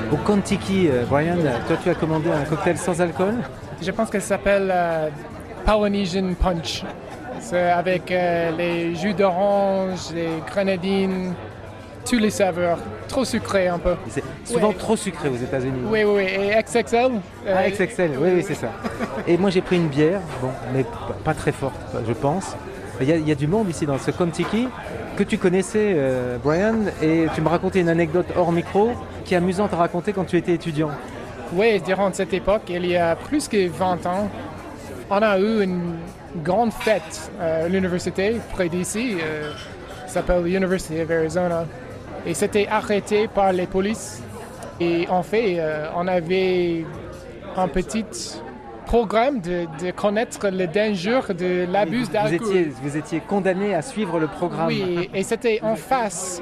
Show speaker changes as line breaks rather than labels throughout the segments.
Au Contiki, Brian, toi tu as commandé un cocktail sans alcool?
Je pense que ça s'appelle Polynesian Punch. C'est avec les jus d'orange, les grenadines, tous les saveurs. Trop sucré un peu.
C'est souvent trop sucré aux États-Unis.
Oui, et XXL.
Ah, XXL, oui, c'est ça. Et moi j'ai pris une bière, bon, mais pas très forte, je pense. Il y a du monde ici dans ce Contiki que tu connaissais, Brian, et tu me racontais une anecdote hors micro qui est amusante à raconter quand tu étais étudiant.
Oui, durant cette époque, il y a plus que 20 ans, on a eu une grande fête à l'université près d'ici, qui s'appelle University of Arizona. Et c'était arrêté par les polices. Et en fait, on avait un petit programme de connaître le danger de l'abus d'alcool.
Vous étiez condamné à suivre le programme.
Oui, et c'était en face,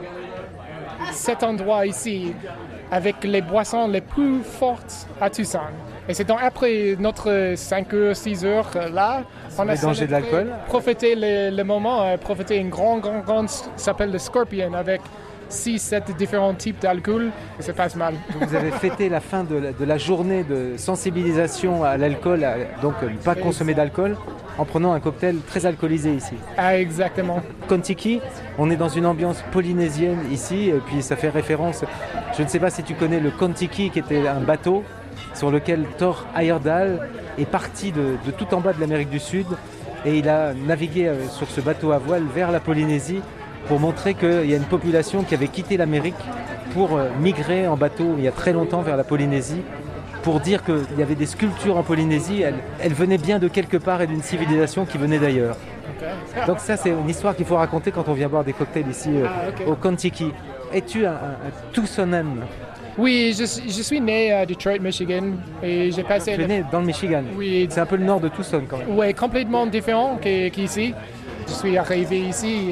cet endroit ici, avec les boissons les plus fortes à Tucson. Et c'est donc après notre 5 heures, 6 heures là, on a
danger de l'alcool.
Profité le moment, profité une grande, ça s'appelle le Scorpion, avec 6-7 différents types d'alcool, et ça passe mal.
Vous avez fêté la fin de la journée de sensibilisation à l'alcool, donc pas consommer d'alcool, en prenant un cocktail très alcoolisé ici.
Ah, exactement.
Contiki, on est dans une ambiance polynésienne ici, et puis ça fait référence, je ne sais pas si tu connais le Contiki, qui était un bateau sur lequel Thor Heyerdahl est parti de tout en bas de l'Amérique du Sud, et il a navigué sur ce bateau à voile vers la Polynésie pour montrer qu'il y a une population qui avait quitté l'Amérique pour migrer en bateau il y a très longtemps vers la Polynésie, pour dire qu'il y avait des sculptures en Polynésie, elles venaient bien de quelque part et d'une civilisation qui venait d'ailleurs. Okay. Donc ça, c'est une histoire qu'il faut raconter quand on vient boire des cocktails ici au Contiki. Es-tu un Tucsonien?
Oui, je suis né à Detroit, Michigan, et j'ai passé...
Tu es né dans le Michigan?
Oui.
C'est un peu le nord de Tucson quand même.
Oui, complètement différent qu'ici. Je suis arrivé ici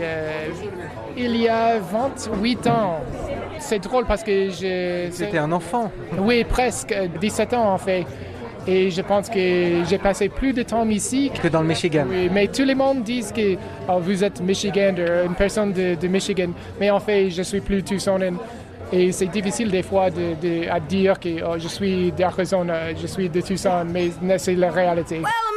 il y a 28 ans. C'est drôle parce que
C'était un enfant?
Oui, presque 17 ans en fait. Et je pense que j'ai passé plus de temps ici
que dans le Michigan.
Oui, mais tout le monde dit que vous êtes Michigan, une personne de Michigan. Mais en fait, je suis plus Tucsonien. Et c'est difficile des fois à dire que je suis d'Arizona, je suis de Tucson, mais c'est la réalité. Well,